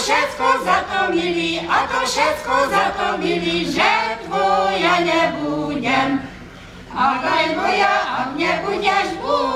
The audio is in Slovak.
všetko za to, milý, a to všetko za to, milý, že tvoja nebudem. Ak aj moja, ak nebudeš,